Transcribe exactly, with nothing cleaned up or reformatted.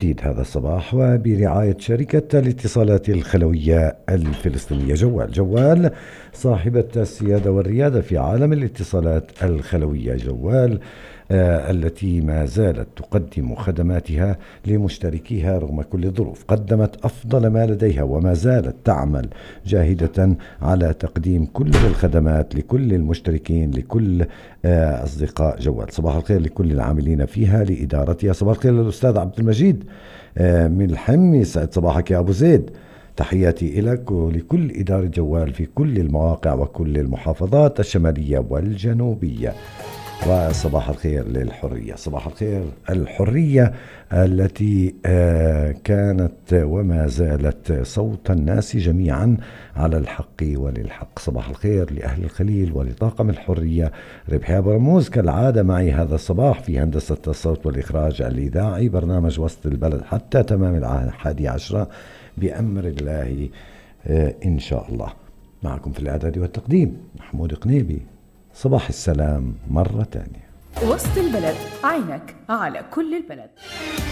جديد هذا الصباح وبرعاية شركة الاتصالات الخلوية الفلسطينية جوال. جوال صاحبة السيادة والريادة في عالم الاتصالات الخلوية. جوال آه التي ما زالت تقدم خدماتها لمشتركيها رغم كل الظروف. قدمت أفضل ما لديها وما زالت تعمل جاهدة على تقديم كل الخدمات لكل المشتركين، لكل آه أصدقاء جوال. صباح الخير لكل العاملين فيها، لإدارتها. صباح الخير للأستاذ عبد المجيد آه من الحمي، سعد صباحك يا أبو زيد. تحياتي لك ولكل إدارة جوال في كل المواقع وكل المحافظات الشمالية والجنوبية. وصباح الخير للحرية. صباح الخير الحرية التي كانت وما زالت صوت الناس جميعا على الحق وللحق. صباح الخير لأهل الخليل ولطاقم الحرية. ربحي أبو رموز كالعادة معي هذا الصباح في هندسة الصوت والإخراج الإذاعي، برنامج وسط البلد حتى تمام الحادي عشرة بأمر الله إن شاء الله. معكم في الإعداد والتقديم محمود قنيبي. صباح السلام مرة تانية. وسط البلد، عينك على كل البلد.